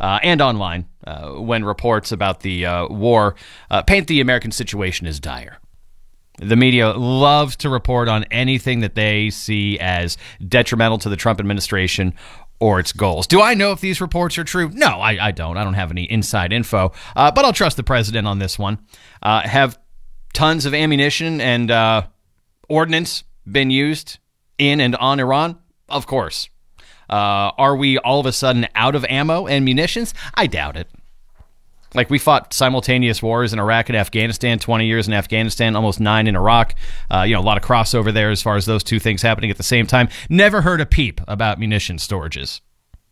and online when reports about the war paint the American situation as dire. The media loves to report on anything that they see as detrimental to the Trump administration or its goals. Do I know if these reports are true? No, I don't. I don't have any inside info, but I'll trust the president on this one. Have tons of ammunition and ordnance been used in and on Iran? Of course. Are we all of a sudden out of ammo and munitions? I doubt it. Like, we fought simultaneous wars in Iraq and Afghanistan, 20 years in Afghanistan, almost 9 in Iraq. A lot of crossover there as far as those two things happening at the same time. Never heard a peep about munition shortages.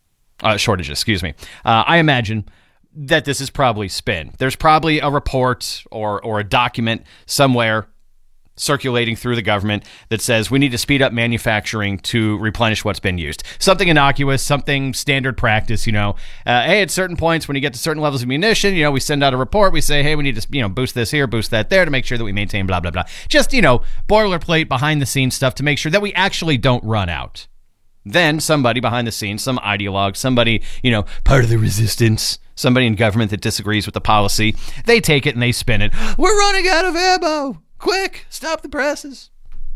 I imagine that this is probably spin. There's probably a report or a document somewhere circulating through the government that says we need to speed up manufacturing to replenish what's been used. Something innocuous, something standard practice, hey, at certain points when you get to certain levels of munition, we send out a report. We say, hey, we need to, boost this here, boost that there to make sure that we maintain blah, blah, blah. Just, boilerplate behind the scenes stuff to make sure that we actually don't run out. Then somebody behind the scenes, some ideologue, somebody, part of the resistance, somebody in government that disagrees with the policy, they take it and they spin it. We're running out of ammo. Quick, stop the presses.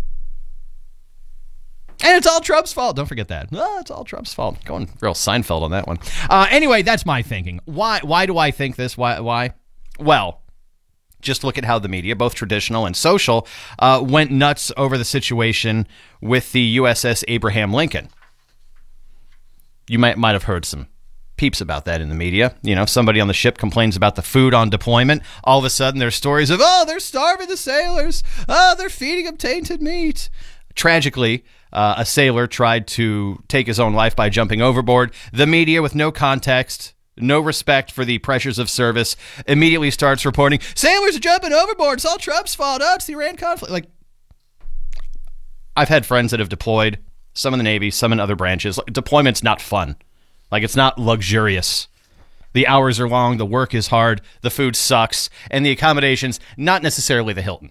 And it's all Trump's fault. Don't forget that. It's all Trump's fault. Going real Seinfeld on that one. Anyway, that's my thinking. Why do I think this? Why? Well, just look at how the media, both traditional and social, went nuts over the situation with the USS Abraham Lincoln. You might have heard some peeps about that in the media. Somebody on the ship complains about the food on deployment. All of a sudden, there's stories of, they're starving the sailors. They're feeding them tainted meat. Tragically, a sailor tried to take his own life by jumping overboard. The media, with no context, no respect for the pressures of service, immediately starts reporting, sailors are jumping overboard. It's all Trump's fault. It's the Iran conflict. I've had friends that have deployed, some in the Navy, some in other branches. Deployment's not fun. It's not luxurious. The hours are long, the work is hard, the food sucks, and the accommodations, not necessarily the Hilton.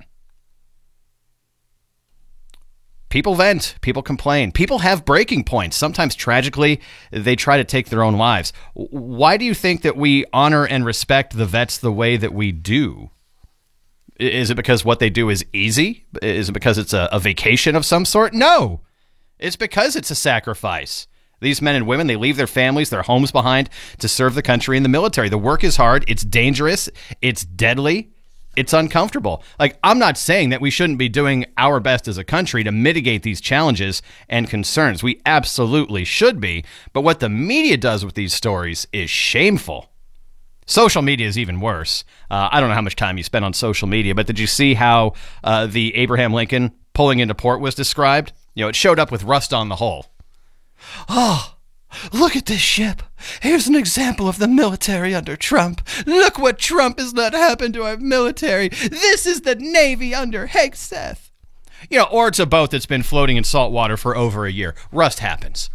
People vent, people complain, people have breaking points. Sometimes, tragically, they try to take their own lives. Why do you think that we honor and respect the vets the way that we do? Is it because what they do is easy? Is it because it's a vacation of some sort? No. It's because it's a sacrifice. These men and women, they leave their families, their homes behind to serve the country in the military. The work is hard. It's dangerous. It's deadly. It's uncomfortable. I'm not saying that we shouldn't be doing our best as a country to mitigate these challenges and concerns. We absolutely should be. But what the media does with these stories is shameful. Social media is even worse. I don't know how much time you spend on social media, but did you see how the Abraham Lincoln pulling into port was described? It showed up with rust on the hull. Oh, look at this ship. Here's an example of the military under Trump. Look what Trump has let happen to our military. This is the Navy under Hegseth. Or it's a boat that's been floating in salt water for over a year. Rust happens.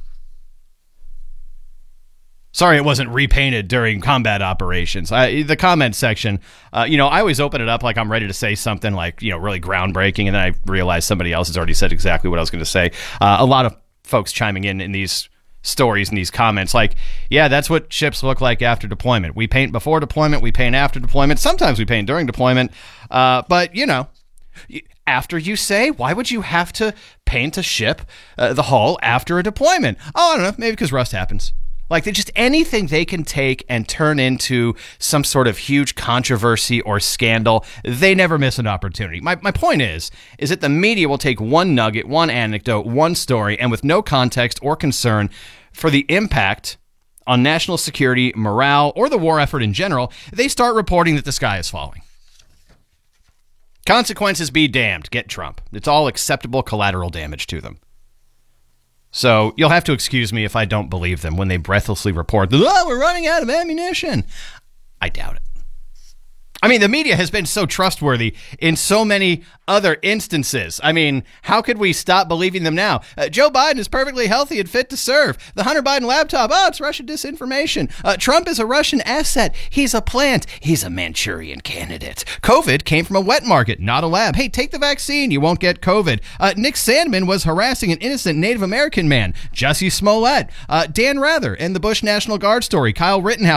Sorry it wasn't repainted during combat operations. The comment section, I always open it up like I'm ready to say something really groundbreaking, and then I realize somebody else has already said exactly what I was going to say. A lot of folks chiming in these stories and these comments that's what ships look like after deployment. We paint before deployment, we paint after deployment. Sometimes we paint during deployment, but after you say, why would you have to paint a ship, the hull, after a deployment? I don't know, maybe because rust happens. Just anything they can take and turn into some sort of huge controversy or scandal, they never miss an opportunity. My point is that the media will take one nugget, one anecdote, one story, and with no context or concern for the impact on national security, morale, or the war effort in general, they start reporting that the sky is falling. Consequences be damned. Get Trump. It's all acceptable collateral damage to them. So you'll have to excuse me if I don't believe them when they breathlessly report, we're running out of ammunition. I doubt it. The media has been so trustworthy in so many other instances. How could we stop believing them now? Joe Biden is perfectly healthy and fit to serve. The Hunter Biden laptop, it's Russian disinformation. Trump is a Russian asset. He's a plant. He's a Manchurian candidate. COVID came from a wet market, not a lab. Hey, take the vaccine. You won't get COVID. Nick Sandmann was harassing an innocent Native American man. Jussie Smollett. Dan Rather and the Bush National Guard story. Kyle Rittenhouse